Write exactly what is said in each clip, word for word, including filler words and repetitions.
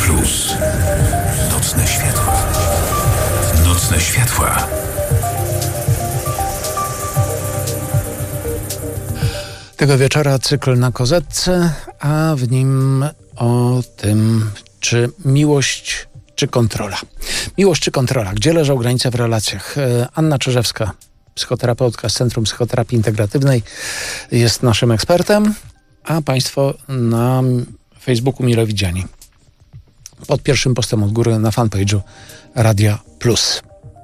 Plus. Nocne światła. Nocne światła. Tego wieczora cykl na kozetce, a w nim o tym, czy miłość, czy kontrola. Miłość czy kontrola? Gdzie leżą granice w relacjach? Anna Czyżewska, psychoterapeutka z Centrum Psychoterapii Integratywnej, jest naszym ekspertem, a Państwo na Facebooku mile widziani. Pod pierwszym postem od góry na fanpage'u Radia Plus.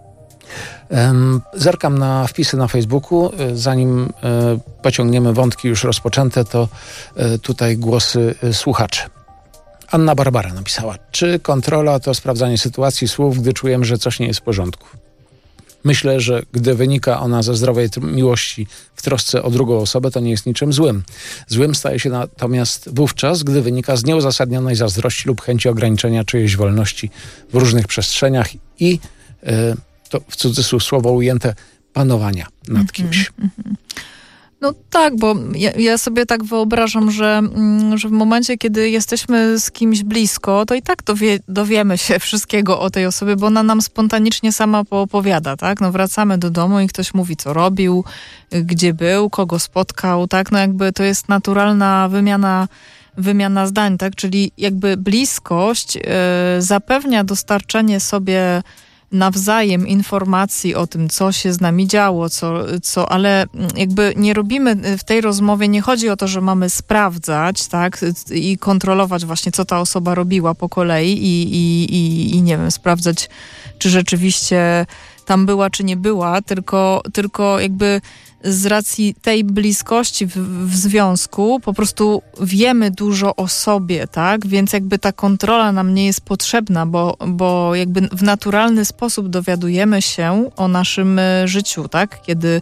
Zerkam na wpisy na Facebooku. Zanim pociągniemy wątki już rozpoczęte, to tutaj głosy słuchaczy. Anna Barbara napisała: czy kontrola to sprawdzanie sytuacji, słów, gdy czujemy, że coś nie jest w porządku? Myślę, że gdy wynika ona ze zdrowej miłości w trosce o drugą osobę, to nie jest niczym złym. Złym staje się natomiast wówczas, gdy wynika z nieuzasadnionej zazdrości lub chęci ograniczenia czyjejś wolności w różnych przestrzeniach i yy, to w cudzysłów słowo ujęte panowania nad kimś. Mm-hmm. No tak, bo ja, ja sobie tak wyobrażam, że, że w momencie, kiedy jesteśmy z kimś blisko, to i tak dowie, dowiemy się wszystkiego o tej osobie, bo ona nam spontanicznie sama poopowiada, tak? No wracamy do domu i ktoś mówi, co robił, gdzie był, kogo spotkał, tak? No jakby to jest naturalna wymiana wymiana zdań, tak? Czyli jakby bliskość yy, zapewnia dostarczenie sobie nawzajem informacji o tym, co się z nami działo, co, co, ale jakby nie robimy w tej rozmowie, nie chodzi o to, że mamy sprawdzać, tak, i kontrolować właśnie, co ta osoba robiła po kolei i, i, i, i nie wiem, sprawdzać, czy rzeczywiście tam była, czy nie była, tylko, tylko jakby z racji tej bliskości w, w związku po prostu wiemy dużo o sobie, tak? Więc jakby ta kontrola nam nie jest potrzebna, bo, bo jakby w naturalny sposób dowiadujemy się o naszym życiu, tak? Kiedy,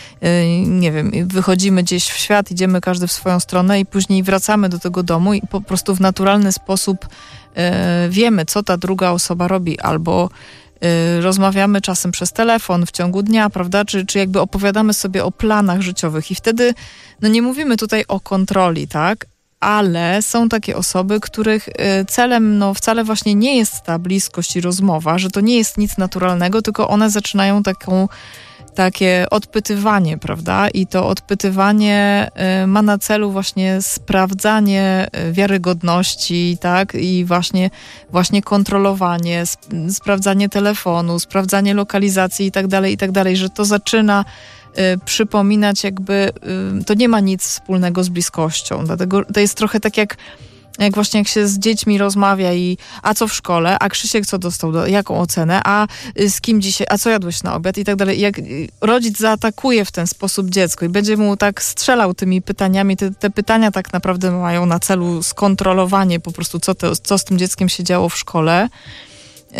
nie wiem, wychodzimy gdzieś w świat, idziemy każdy w swoją stronę i później wracamy do tego domu i po prostu w naturalny sposób wiemy, co ta druga osoba robi, albo rozmawiamy czasem przez telefon w ciągu dnia, prawda? Czy, czy jakby opowiadamy sobie o planach życiowych i wtedy, no nie mówimy tutaj o kontroli, tak? Ale są takie osoby, których celem, no wcale właśnie nie jest ta bliskość i rozmowa, że to nie jest nic naturalnego, tylko one zaczynają taką takie odpytywanie, prawda? I to odpytywanie y, ma na celu właśnie sprawdzanie wiarygodności, tak? I właśnie, właśnie kontrolowanie, sp- sprawdzanie telefonu, sprawdzanie lokalizacji i tak dalej, i tak dalej, że to zaczyna y, przypominać jakby, y, to nie ma nic wspólnego z bliskością, dlatego to jest trochę tak jak jak właśnie jak się z dziećmi rozmawia i a co w szkole, a Krzysiek co dostał, do, jaką ocenę, a z kim dzisiaj, a co jadłeś na obiad i tak dalej. Jak rodzic zaatakuje w ten sposób dziecko i będzie mu tak strzelał tymi pytaniami, te, te pytania tak naprawdę mają na celu skontrolowanie po prostu, co, to, co z tym dzieckiem się działo w szkole, yy,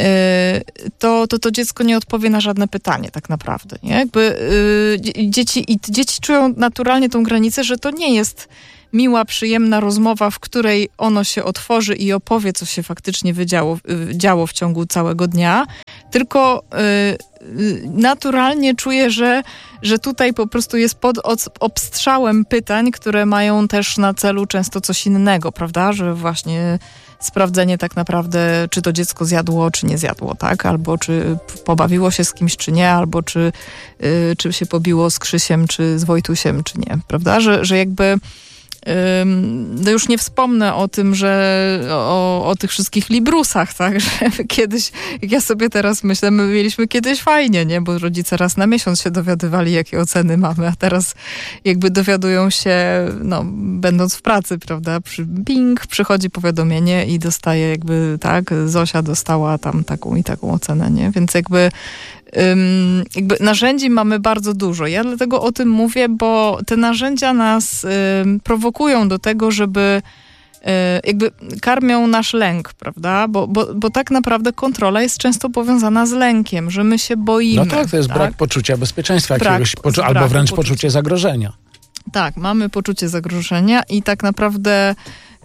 to, to to dziecko nie odpowie na żadne pytanie tak naprawdę. Nie? Jakby yy, dzieci, i dzieci czują naturalnie tą granicę, że to nie jest miła, przyjemna rozmowa, w której ono się otworzy i opowie, co się faktycznie wydziało, działo w ciągu całego dnia, tylko y, naturalnie czuję, że, że tutaj po prostu jest pod obstrzałem pytań, które mają też na celu często coś innego, prawda? Że właśnie sprawdzenie tak naprawdę, czy to dziecko zjadło, czy nie zjadło, tak? Albo czy pobawiło się z kimś, czy nie, albo czy, y, czy się pobiło z Krzysiem, czy z Wojtusiem, czy nie, prawda? Że, że jakby no już nie wspomnę o tym, że o, o tych wszystkich librusach, tak, że kiedyś, jak ja sobie teraz myślę, my mieliśmy kiedyś fajnie, nie, bo rodzice raz na miesiąc się dowiadywali, jakie oceny mamy, a teraz jakby dowiadują się, no, będąc w pracy, prawda, przy ping, przychodzi powiadomienie i dostaje jakby, tak, Zosia dostała tam taką i taką ocenę, nie, więc jakby Um, jakby narzędzi mamy bardzo dużo. Ja dlatego o tym mówię, bo te narzędzia nas um, prowokują do tego, żeby um, jakby karmią nasz lęk, prawda? Bo, bo, bo tak naprawdę kontrola jest często powiązana z lękiem, że my się boimy. No tak, to jest tak? brak poczucia bezpieczeństwa brak, jakiegoś, poczu- albo wręcz poczucia. poczucie zagrożenia. Tak, mamy poczucie zagrożenia i tak naprawdę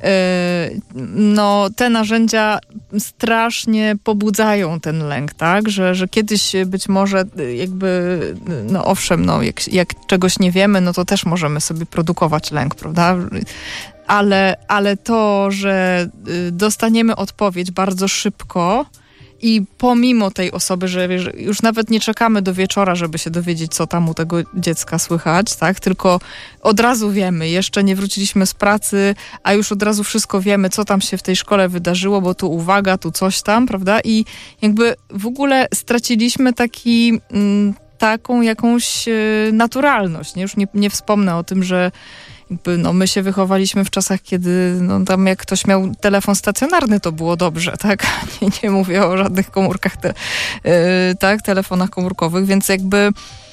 no te narzędzia strasznie pobudzają ten lęk, tak, że, że kiedyś być może jakby, no owszem, no jak, jak czegoś nie wiemy, no to też możemy sobie produkować lęk, prawda, ale, ale to, że dostaniemy odpowiedź bardzo szybko i pomimo tej osoby, że już nawet nie czekamy do wieczora, żeby się dowiedzieć, co tam u tego dziecka słychać, tak? Tylko od razu wiemy, jeszcze nie wróciliśmy z pracy, a już od razu wszystko wiemy, co tam się w tej szkole wydarzyło, bo tu uwaga, tu coś tam, prawda? I jakby w ogóle straciliśmy taki, m, taką jakąś y, naturalność, nie? Już nie, nie wspomnę o tym, że jakby, no, my się wychowaliśmy w czasach, kiedy no, tam jak ktoś miał telefon stacjonarny, to było dobrze, tak? Nie, nie mówię o żadnych komórkach, te, yy, tak? telefonach komórkowych, więc jakby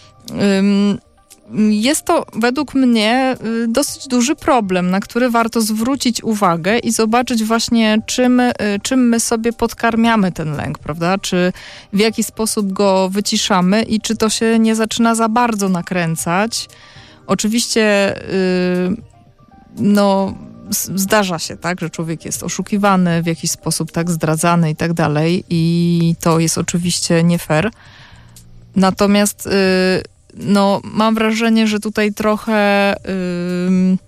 yy, jest to według mnie yy, dosyć duży problem, na który warto zwrócić uwagę i zobaczyć właśnie, czym, yy, czym my sobie podkarmiamy ten lęk, prawda? Czy w jaki sposób go wyciszamy i czy to się nie zaczyna za bardzo nakręcać. Oczywiście yy, no, zdarza się, tak, że człowiek jest oszukiwany, w jakiś sposób tak zdradzany i tak dalej i to jest oczywiście nie fair. Natomiast yy, no, mam wrażenie, że tutaj trochę yy,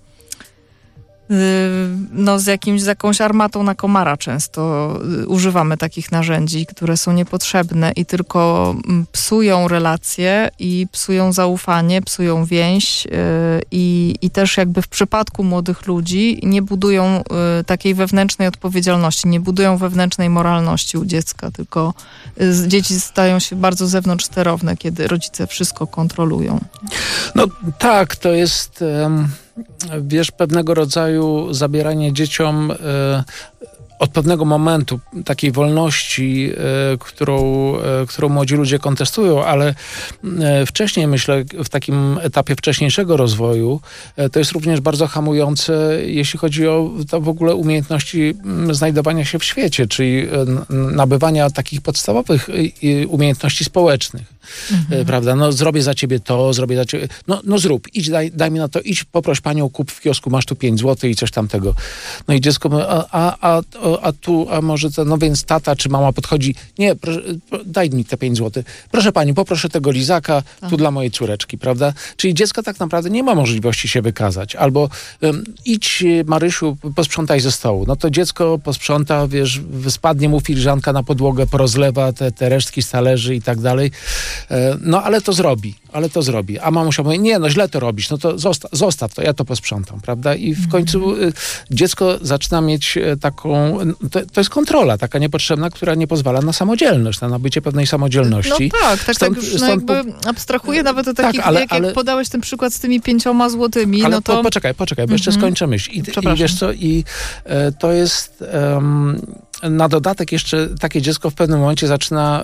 yy, no, z, jakimś, z jakąś armatą na komara często yy, używamy takich narzędzi, które są niepotrzebne i tylko yy, psują relacje i psują zaufanie, psują więź yy, i, i też jakby w przypadku młodych ludzi nie budują yy, takiej wewnętrznej odpowiedzialności, nie budują wewnętrznej moralności u dziecka, tylko yy, dzieci stają się bardzo zewnątrzsterowne, kiedy rodzice wszystko kontrolują. No tak, to jest... Um... Wiesz, pewnego rodzaju zabieranie dzieciom e, od pewnego momentu takiej wolności, e, którą, e, którą młodzi ludzie kontestują, ale e, wcześniej, myślę, w takim etapie wcześniejszego rozwoju, e, to jest również bardzo hamujące, jeśli chodzi o to w ogóle umiejętności m, znajdowania się w świecie, czyli e, nabywania takich podstawowych e, umiejętności społecznych. Mhm. Prawda? No zrobię za ciebie to, zrobię za ciebie... No, no zrób, idź, daj, daj mi na to, idź, poproś panią, kup w kiosku, masz tu pięć złotych i coś tamtego. No i dziecko mówi, a, a, a, a tu, a może to, no więc tata czy mama podchodzi, nie, proszę, daj mi te pięć złotych. Proszę pani, poproszę tego lizaka, tu dla mojej córeczki, prawda? Czyli dziecko tak naprawdę nie ma możliwości się wykazać. Albo um, idź, Marysiu, posprzątaj ze stołu. No to dziecko posprząta, wiesz, spadnie mu filiżanka na podłogę, porozlewa te, te resztki z talerzy i tak dalej. No, ale to zrobi, ale to zrobi. A mamusia mówi, nie, no źle to robisz, no to zostaw, zostaw to, ja to posprzątam, prawda? I w końcu y, dziecko zaczyna mieć y, taką, to, to jest kontrola taka niepotrzebna, która nie pozwala na samodzielność, na nabycie pewnej samodzielności. No tak, tak, stąd, tak już stąd, no jakby abstrahuję nawet o takich, tak, ale, jak, ale, jak podałeś ten przykład z tymi pięcioma złotymi, ale no to... Po, poczekaj, poczekaj, bo jeszcze skończę myśl. I, i wiesz co, i e, to jest... Um, na dodatek jeszcze takie dziecko w pewnym momencie zaczyna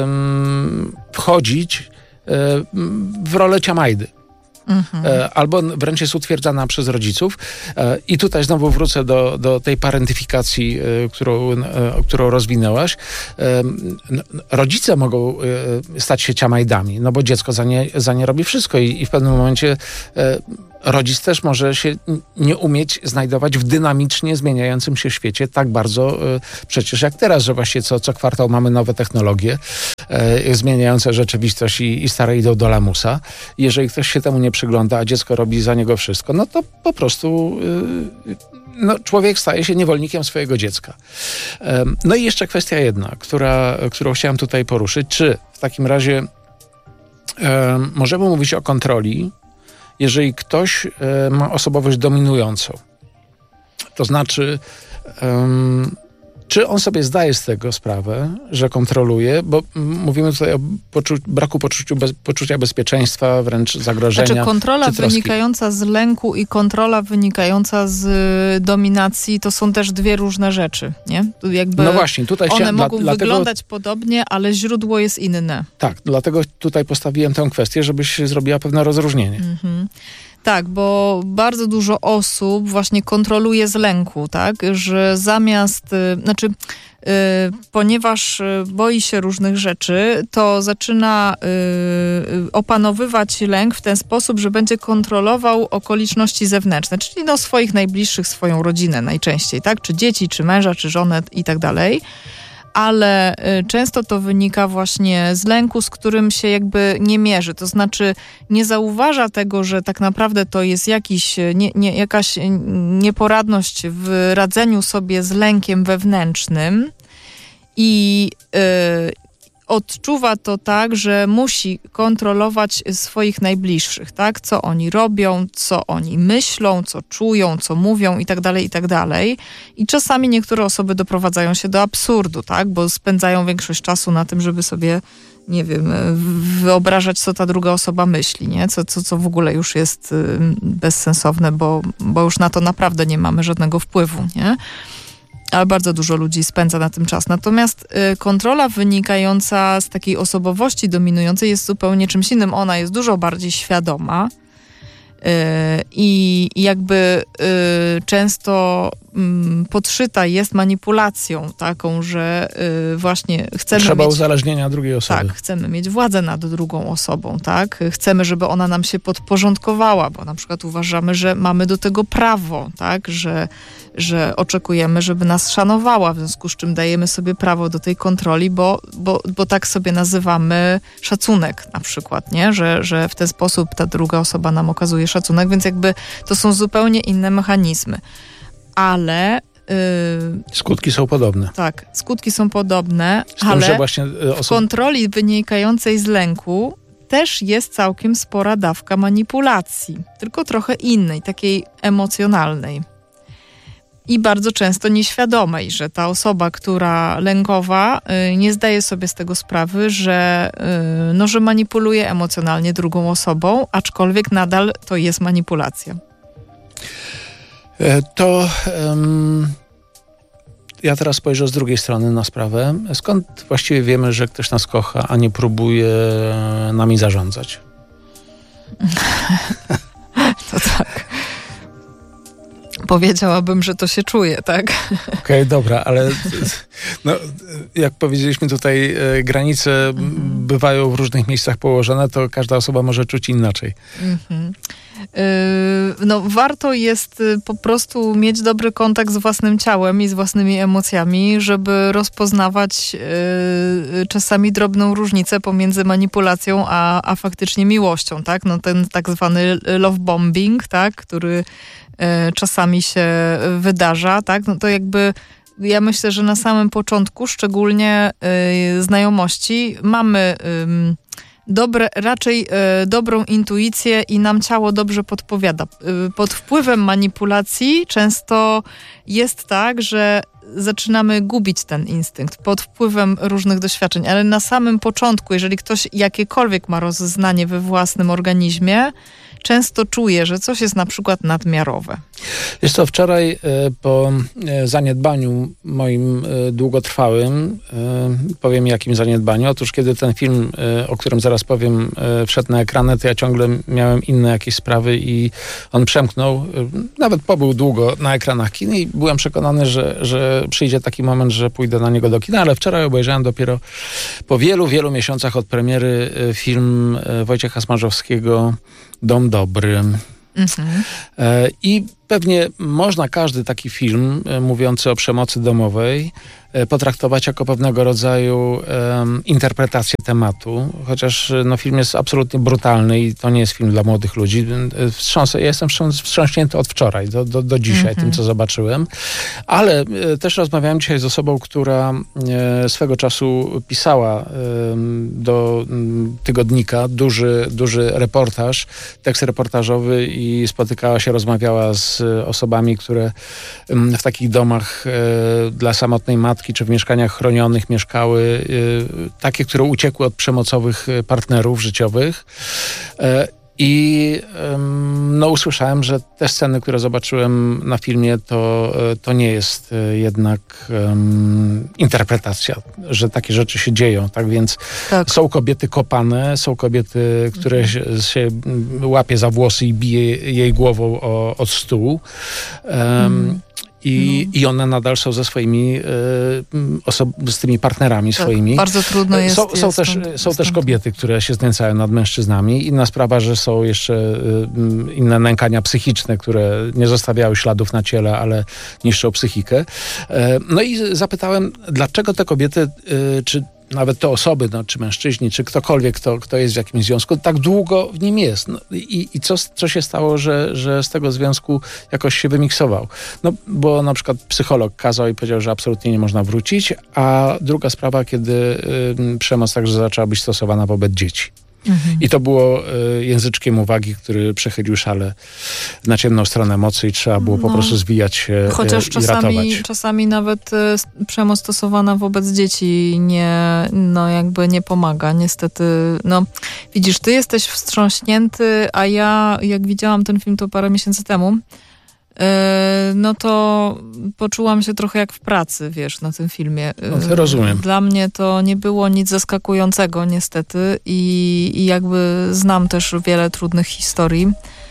um, wchodzić um, w rolę ciamajdy. Mhm. Albo wręcz jest utwierdzana przez rodziców. I tutaj znowu wrócę do, do tej parentyfikacji, którą, którą rozwinęłaś. Rodzice mogą stać się ciamajdami, no bo dziecko za nie, za nie robi wszystko i, i w pewnym momencie rodzic też może się nie umieć znajdować w dynamicznie zmieniającym się świecie tak bardzo przecież jak teraz, że właściwie co, co kwartał mamy nowe technologie zmieniające rzeczywistość i, i stare idą do lamusa. Jeżeli ktoś się temu nie przygląda, a dziecko robi za niego wszystko, no to po prostu no, człowiek staje się niewolnikiem swojego dziecka. No i jeszcze kwestia jedna, która, którą chciałem tutaj poruszyć. Czy w takim razie um, możemy mówić o kontroli, jeżeli ktoś e, ma osobowość dominującą? To znaczy, um, czy on sobie zdaje z tego sprawę, że kontroluje, bo mówimy tutaj o poczu- braku poczuciu bez- poczucia bezpieczeństwa, wręcz zagrożenia. Znaczy kontrola czy wynikająca z lęku i kontrola wynikająca z dominacji to są też dwie różne rzeczy, nie? Jakby no właśnie, tutaj one chciałem, mogą dla, wyglądać dlatego, podobnie, ale źródło jest inne. Tak, dlatego tutaj postawiłem tę kwestię, żebyś zrobiła pewne rozróżnienie. Mhm. Tak, bo bardzo dużo osób właśnie kontroluje z lęku, tak, że zamiast, y, znaczy, y, ponieważ boi się różnych rzeczy, to zaczyna y, opanowywać lęk w ten sposób, że będzie kontrolował okoliczności zewnętrzne, czyli no swoich najbliższych, swoją rodzinę najczęściej, tak, czy dzieci, czy męża, czy żonę i tak dalej. ale często to wynika właśnie z lęku, z którym się jakby nie mierzy. To znaczy nie zauważa tego, że tak naprawdę to jest jakiś, nie, nie, jakaś nieporadność w radzeniu sobie z lękiem wewnętrznym i yy, odczuwa to tak, że musi kontrolować swoich najbliższych, tak? Co oni robią, co oni myślą, co czują, co mówią i tak dalej, i tak dalej. I czasami niektóre osoby doprowadzają się do absurdu, tak? Bo spędzają większość czasu na tym, żeby sobie, nie wiem, wyobrażać, co ta druga osoba myśli, nie? Co, co, co w ogóle już jest bezsensowne, bo, bo już na to naprawdę nie mamy żadnego wpływu, nie? Ale bardzo dużo ludzi spędza na tym czas. Natomiast y, kontrola wynikająca z takiej osobowości dominującej jest zupełnie czymś innym. Ona jest dużo bardziej świadoma y, i jakby y, często y, podszyta jest manipulacją taką, że y, właśnie chcemy Trzeba mieć... uzależnienia drugiej osoby. Tak, chcemy mieć władzę nad drugą osobą, tak? Chcemy, żeby ona nam się podporządkowała, bo na przykład uważamy, że mamy do tego prawo, tak? Że że oczekujemy, żeby nas szanowała, w związku z czym dajemy sobie prawo do tej kontroli, bo, bo, bo tak sobie nazywamy szacunek na przykład, nie? Że, że w ten sposób ta druga osoba nam okazuje szacunek, więc jakby to są zupełnie inne mechanizmy. Ale... Yy, skutki są podobne. Tak, skutki są podobne, z tym, ale że właśnie osob... w kontroli wynikającej z lęku też jest całkiem spora dawka manipulacji, tylko trochę innej, takiej emocjonalnej. I bardzo często nieświadomej, że ta osoba, która lękowa, y, nie zdaje sobie z tego sprawy, że, y, no, że manipuluje emocjonalnie drugą osobą, aczkolwiek nadal to jest manipulacja. To um, ja teraz spojrzę z drugiej strony na sprawę. Skąd właściwie wiemy, że ktoś nas kocha, a nie próbuje nami zarządzać? To tak. Powiedziałabym, że to się czuje, tak? Okej, okay, dobra, ale no, jak powiedzieliśmy tutaj, e, granice mhm. bywają w różnych miejscach położone, to każda osoba może czuć inaczej. Mhm. Yy, no, warto jest po prostu mieć dobry kontakt z własnym ciałem i z własnymi emocjami, żeby rozpoznawać yy, czasami drobną różnicę pomiędzy manipulacją a, a faktycznie miłością, tak? No, ten tak zwany love bombing, tak? Który czasami się wydarza, tak? No to jakby ja myślę, że na samym początku, szczególnie y, znajomości, mamy y, dobre, raczej y, dobrą intuicję i nam ciało dobrze podpowiada. Y, pod wpływem manipulacji często jest tak, że zaczynamy gubić ten instynkt pod wpływem różnych doświadczeń, ale na samym początku, jeżeli ktoś jakiekolwiek ma rozeznanie we własnym organizmie, często czuje, że coś jest na przykład nadmiarowe. Wiesz co, wczoraj po zaniedbaniu moim długotrwałym, powiem jakim zaniedbaniu, otóż kiedy ten film, o którym zaraz powiem, wszedł na ekrany, to ja ciągle miałem inne jakieś sprawy i on przemknął, nawet pobył długo na ekranach kin i byłem przekonany, że, że przyjdzie taki moment, że pójdę na niego do kina, ale wczoraj obejrzałem dopiero po wielu, wielu miesiącach od premiery film Wojciecha Smarzowskiego Dom Dobry. Mhm. I pewnie można każdy taki film mówiący o przemocy domowej potraktować jako pewnego rodzaju um, interpretację tematu, chociaż no, film jest absolutnie brutalny i to nie jest film dla młodych ludzi. Wstrząsę, ja jestem wstrząśnięty od wczoraj do, do, do dzisiaj mm-hmm. tym, co zobaczyłem, ale e, też rozmawiałem dzisiaj z osobą, która e, swego czasu pisała e, do m, tygodnika duży, duży reportaż, tekst reportażowy i spotykała się, rozmawiała z osobami, które m, w takich domach e, dla samotnej matki czy w mieszkaniach chronionych mieszkały, y, takie, które uciekły od przemocowych partnerów życiowych. Y, I y, no, usłyszałem, że te sceny, które zobaczyłem na filmie, to, to nie jest y, jednak y, interpretacja, że takie rzeczy się dzieją. Tak więc tak. Są kobiety kopane, są kobiety, które mhm. się, się łapie za włosy i bije jej głową o, od stół. Y, mhm. I, no. i one nadal są ze swoimi y, osob- z tymi partnerami tak, swoimi. Bardzo trudno jest. Są, są, jest też, stąd, są stąd. też kobiety, które się znęcają nad mężczyznami. Inna sprawa, że są jeszcze y, inne nękania psychiczne, które nie zostawiały śladów na ciele, ale niszczą psychikę. Y, no i zapytałem, dlaczego te kobiety, y, czy nawet te osoby, no, czy mężczyźni, czy ktokolwiek, kto, kto jest w jakimś związku, tak długo w nim jest. No, I i co, co się stało, że, że z tego związku jakoś się wymiksował? No, bo na przykład psycholog kazał i powiedział, że absolutnie nie można wrócić, a druga sprawa, kiedy y, przemoc także zaczęła być stosowana wobec dzieci. Mhm. I to było y, języczkiem uwagi, który przechylił szale na ciemną stronę mocy i trzeba było no. po prostu zwijać się Chociaż y, czasami, i ratować. czasami nawet y, przemoc stosowana wobec dzieci nie, no jakby nie pomaga. Niestety, no widzisz, ty jesteś wstrząśnięty, a ja jak widziałam ten film to parę miesięcy temu, no to poczułam się trochę jak w pracy, wiesz, na tym filmie. No, rozumiem. Dla mnie to nie było nic zaskakującego niestety i, i jakby znam też wiele trudnych historii.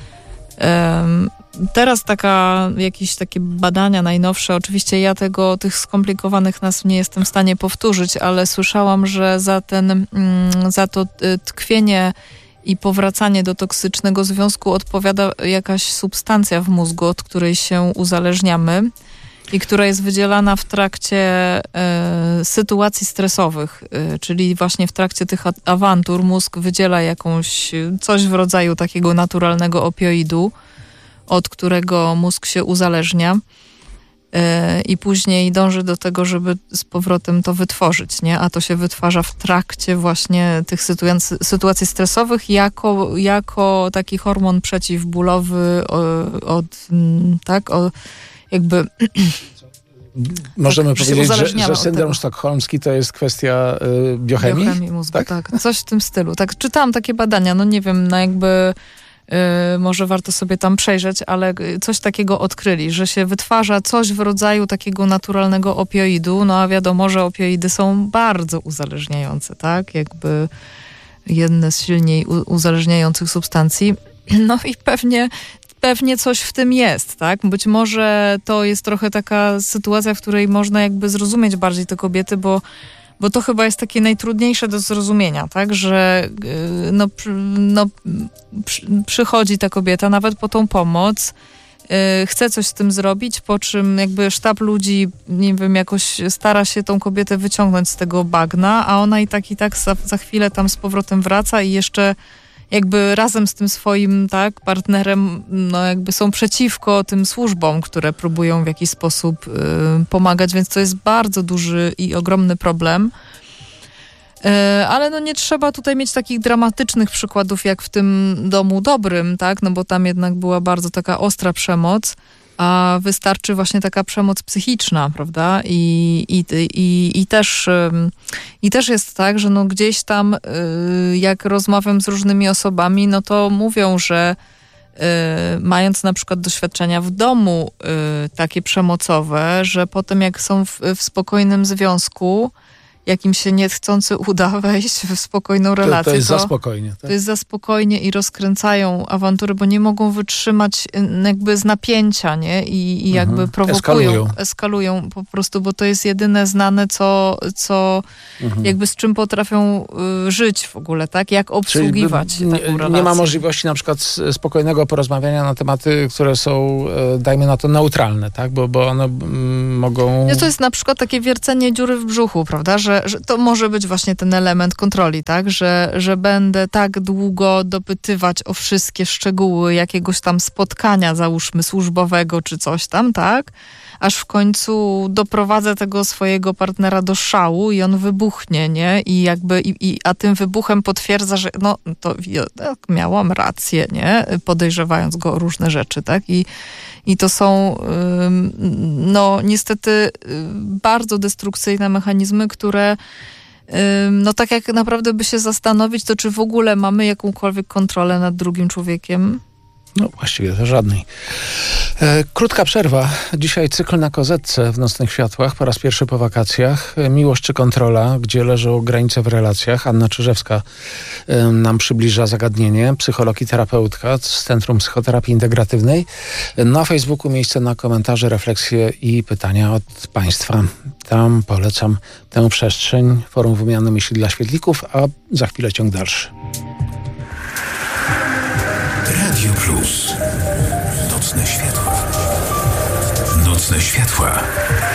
Um, teraz taka, jakieś takie badania najnowsze, oczywiście ja tego, tych skomplikowanych nazw nie jestem w stanie powtórzyć, ale słyszałam, że za ten, mm, za to tkwienie i powracanie do toksycznego związku odpowiada jakaś substancja w mózgu, od której się uzależniamy i która jest wydzielana w trakcie e, sytuacji stresowych, e, czyli właśnie w trakcie tych awantur mózg wydziela jakąś, coś w rodzaju takiego naturalnego opioidu, od którego mózg się uzależnia. I później dąży do tego, żeby z powrotem to wytworzyć, nie? A to się wytwarza w trakcie właśnie tych sytuacji, sytuacji stresowych jako, jako taki hormon przeciwbólowy od, tak, o, jakby... Możemy tak, powiedzieć, że, że syndrom sztokholmski to jest kwestia y, biochemii? Biochemii mózgu, tak? tak. Coś w tym stylu. Tak, czytałam takie badania, no nie wiem, no jakby... Yy, może warto sobie tam przejrzeć, ale coś takiego odkryli, że się wytwarza coś w rodzaju takiego naturalnego opioidu, no a wiadomo, że opioidy są bardzo uzależniające, tak? Jakby jedne z silniej u- uzależniających substancji. No i pewnie, pewnie coś w tym jest, tak? Być może to jest trochę taka sytuacja, w której można jakby zrozumieć bardziej te kobiety, bo Bo to chyba jest takie najtrudniejsze do zrozumienia, tak? Że no, no, przy, przychodzi ta kobieta nawet po tą pomoc, yy, chce coś z tym zrobić, po czym jakby sztab ludzi, nie wiem, jakoś stara się tą kobietę wyciągnąć z tego bagna, a ona i tak i tak za, za chwilę tam z powrotem wraca i jeszcze jakby razem z tym swoim, tak, partnerem, no jakby są przeciwko tym służbom, które próbują w jakiś sposób y, pomagać, więc to jest bardzo duży i ogromny problem. Y, ale no nie trzeba tutaj mieć takich dramatycznych przykładów jak w tym Domu Dobrym, tak, no bo tam jednak była bardzo taka ostra przemoc, a wystarczy właśnie taka przemoc psychiczna, prawda? I, i, i, i, też, i też jest tak, że no gdzieś tam jak rozmawiam z różnymi osobami, no to mówią, że mając na przykład doświadczenia w domu takie przemocowe, że potem jak są w, w spokojnym związku, jak im się niechcący uda wejść w spokojną relację. To, to jest to, za spokojnie. Tak? To jest za spokojnie i rozkręcają awantury, bo nie mogą wytrzymać jakby z napięcia, nie? I, i jakby mhm. prowokują, eskalują. eskalują po prostu, bo to jest jedyne znane, co, co mhm. jakby z czym potrafią y, żyć w ogóle, tak? Jak obsługiwać Czyli, taką relację. Nie ma możliwości na przykład spokojnego porozmawiania na tematy, które są, dajmy na to, neutralne, tak? Bo, bo one mm, mogą... No to jest na przykład takie wiercenie dziury w brzuchu, prawda? Że Że to może być właśnie ten element kontroli, tak? Że, że będę tak długo dopytywać o wszystkie szczegóły jakiegoś tam spotkania, załóżmy służbowego czy coś tam, tak? Aż w końcu doprowadzę tego swojego partnera do szału i on wybuchnie, nie? I jakby, i, i, a tym wybuchem potwierdza, że no to ja, tak, miałam rację, nie? Podejrzewając go o różne rzeczy, tak? I I to są, no niestety, bardzo destrukcyjne mechanizmy, które, no tak jak naprawdę by się zastanowić, to czy w ogóle mamy jakąkolwiek kontrolę nad drugim człowiekiem? No właściwie to żadnej. E, krótka przerwa. Dzisiaj cykl na kozetce w Nocnych Światłach, po raz pierwszy po wakacjach. E, Miłość czy kontrola, gdzie leżą granice w relacjach. Anna Czyżewska e, nam przybliża zagadnienie. Psycholog i terapeutka z Centrum Psychoterapii Integratywnej. E, na Facebooku miejsce na komentarze, refleksje i pytania od Państwa. Tam polecam tę przestrzeń, forum wymiany myśli dla świetlików, a za chwilę ciąg dalszy. Radio Plus. Nocne światła. Nocne światła.